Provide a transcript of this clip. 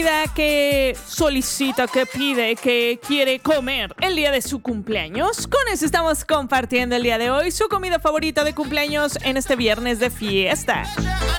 comida que solicita, que pide, que quiere comer el día de su cumpleaños? Con eso estamos compartiendo el día de hoy su comida favorita de cumpleaños en este viernes de fiesta.